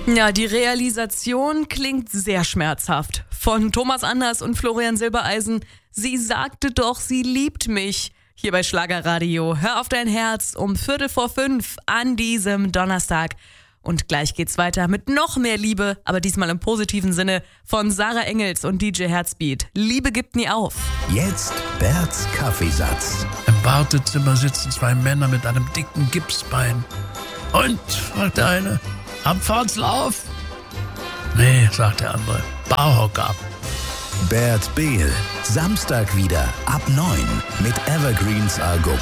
Ja, die Realisation klingt sehr schmerzhaft. Von Thomas Anders und Florian Silbereisen. Sie sagte doch, sie liebt mich. Hier bei Schlagerradio. Hör auf dein Herz um 4:45 an diesem Donnerstag. Und gleich geht's weiter mit noch mehr Liebe, aber diesmal im positiven Sinne, von Sarah Engels und DJ Herzbeat. Liebe gibt nie auf. Jetzt Berts Kaffeesatz. Im Wartezimmer sitzen zwei Männer mit einem dicken Gipsbein. Und, fragt der eine, Abfahrtslauf? Nee, sagt der andere, Barhocker. Bert Behl, Samstag wieder ab 9 mit Evergreens Argo